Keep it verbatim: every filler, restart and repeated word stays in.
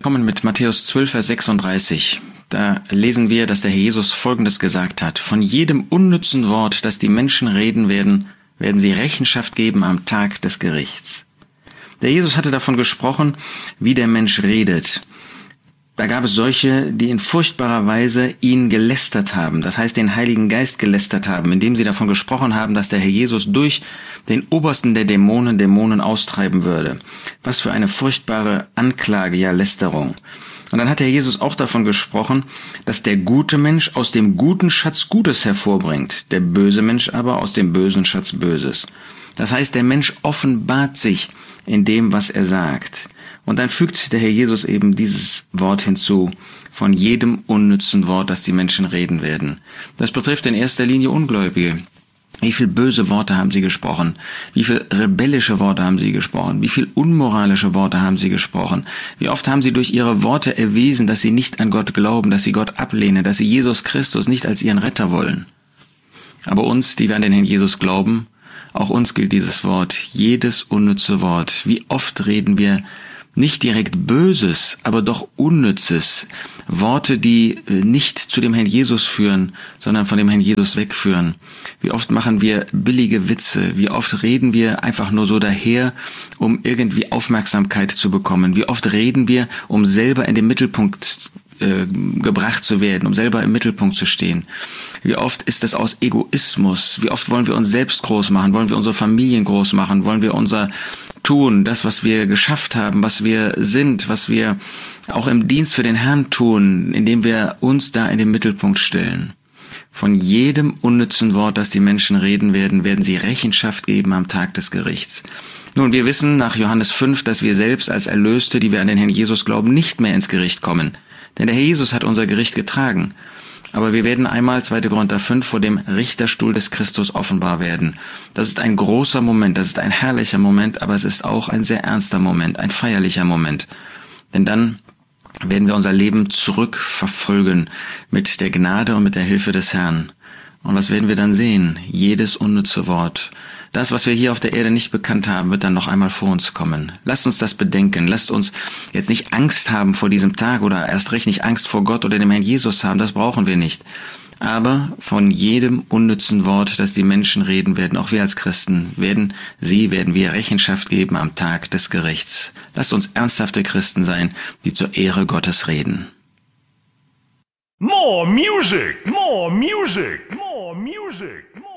Kommen mit Matthäus zwölf, Vers sechsunddreißig. Da lesen wir, dass der Herr Jesus Folgendes gesagt hat: Von jedem unnützen Wort, das die Menschen reden werden, werden sie Rechenschaft geben am Tag des Gerichts. Der Jesus hatte davon gesprochen, wie der Mensch redet. Da gab es solche, die in furchtbarer Weise ihn gelästert haben, das heißt den Heiligen Geist gelästert haben, indem sie davon gesprochen haben, dass der Herr Jesus durch den Obersten der Dämonen Dämonen austreiben würde. Was für eine furchtbare Anklage, ja Lästerung. Und dann hat der Herr Jesus auch davon gesprochen, dass der gute Mensch aus dem guten Schatz Gutes hervorbringt, der böse Mensch aber aus dem bösen Schatz Böses. Das heißt, der Mensch offenbart sich in dem, was er sagt. Und dann fügt der Herr Jesus eben dieses Wort hinzu: Von jedem unnützen Wort, das die Menschen reden werden. Das betrifft in erster Linie Ungläubige. Wie viel böse Worte haben sie gesprochen? Wie viel rebellische Worte haben sie gesprochen? Wie viel unmoralische Worte haben sie gesprochen? Wie oft haben sie durch ihre Worte erwiesen, dass sie nicht an Gott glauben, dass sie Gott ablehnen, dass sie Jesus Christus nicht als ihren Retter wollen? Aber uns, die wir an den Herrn Jesus glauben, auch uns gilt dieses Wort, jedes unnütze Wort. Wie oft reden wir nicht direkt Böses, aber doch Unnützes. Worte, die nicht zu dem Herrn Jesus führen, sondern von dem Herrn Jesus wegführen. Wie oft machen wir billige Witze? Wie oft reden wir einfach nur so daher, um irgendwie Aufmerksamkeit zu bekommen? Wie oft reden wir, um selber in den Mittelpunkt äh, gebracht zu werden, um selber im Mittelpunkt zu stehen? Wie oft ist es aus Egoismus? Wie oft wollen wir uns selbst groß machen? Wollen wir unsere Familien groß machen? Wollen wir unser Tun, das, was wir geschafft haben, was wir sind, was wir auch im Dienst für den Herrn tun, indem wir uns da in den Mittelpunkt stellen? Von jedem unnützen Wort, das die Menschen reden werden, werden sie Rechenschaft geben am Tag des Gerichts. Nun, wir wissen nach Johannes fünf, dass wir selbst als Erlöste, die wir an den Herrn Jesus glauben, nicht mehr ins Gericht kommen. Denn der Herr Jesus hat unser Gericht getragen. Aber wir werden einmal, zweiter Korinther fünf, vor dem Richterstuhl des Christus offenbar werden. Das ist ein großer Moment, das ist ein herrlicher Moment, aber es ist auch ein sehr ernster Moment, ein feierlicher Moment. Denn dann werden wir unser Leben zurückverfolgen mit der Gnade und mit der Hilfe des Herrn. Und was werden wir dann sehen? Jedes unnütze Wort. Das, was wir hier auf der Erde nicht bekannt haben, wird dann noch einmal vor uns kommen. Lasst uns das bedenken. Lasst uns jetzt nicht Angst haben vor diesem Tag oder erst recht nicht Angst vor Gott oder dem Herrn Jesus haben. Das brauchen wir nicht. Aber von jedem unnützen Wort, das die Menschen reden werden, auch wir als Christen, werden sie, werden wir Rechenschaft geben am Tag des Gerichts. Lasst uns ernsthafte Christen sein, die zur Ehre Gottes reden. More music, more music, more music, more